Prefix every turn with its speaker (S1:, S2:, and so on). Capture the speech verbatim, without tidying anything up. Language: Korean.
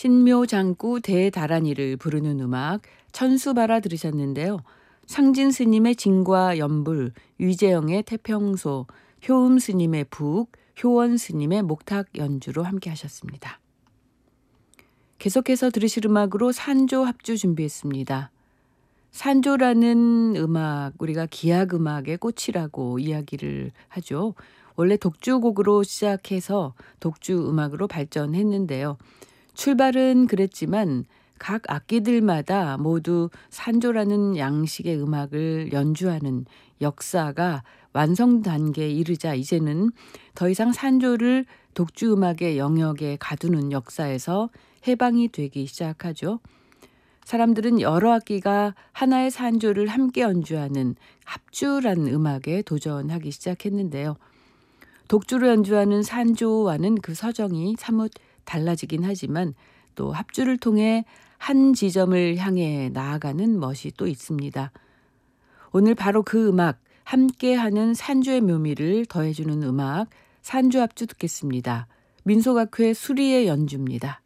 S1: 신묘장구 대다란이를 부르는 음악 천수바라 들으셨는데요. 상진 스님의 진과 연불, 유재영의 태평소, 효음 스님의 북, 효원 스님의 목탁 연주로 함께 하셨습니다. 계속해서 들으실 음악으로 산조 합주 준비했습니다. 산조라는 음악, 우리가 기악 음악의 꽃이라고 이야기를 하죠. 원래 독주곡으로 시작해서 독주 음악으로 발전했는데요. 출발은 그랬지만 각 악기들마다 모두 산조라는 양식의 음악을 연주하는 역사가 완성 단계에 이르자 이제는 더 이상 산조를 독주 음악의 영역에 가두는 역사에서 해방이 되기 시작하죠. 사람들은 여러 악기가 하나의 산조를 함께 연주하는 합주란 음악에 도전하기 시작했는데요. 독주로 연주하는 산조와는 그 서정이 사뭇 달라지긴 하지만 또 합주를 통해 한 지점을 향해 나아가는 멋이 또 있습니다. 오늘 바로 그 음악, 함께하는 산조의 묘미를 더해주는 음악, 산조 합주 듣겠습니다. 민속악회 수리의 연주입니다.